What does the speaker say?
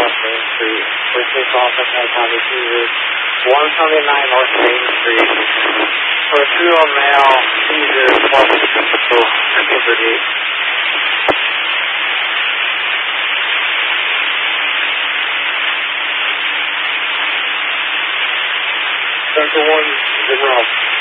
North Main Street. Police officer has on the seizures. 179 North Main Street. For a 2-year-old male, seizures, puberty. Central 1, 0.